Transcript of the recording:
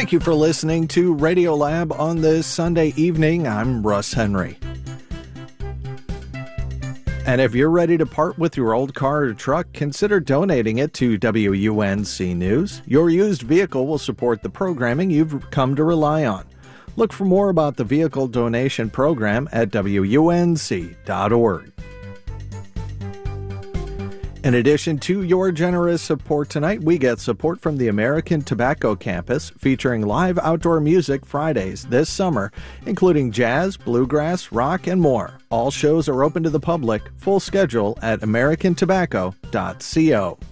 Thank you for listening to Radiolab on this Sunday evening. I'm Russ Henry. And if you're ready to part with your old car or truck, consider donating it to WUNC News. Your used vehicle will support the programming you've come to rely on. Look for more about the vehicle donation program at WUNC.org. In addition to your generous support tonight, we get support from the American Tobacco Campus, featuring live outdoor music Fridays this summer, including jazz, bluegrass, rock, and more. All shows are open to the public. Full schedule at americantobacco.co.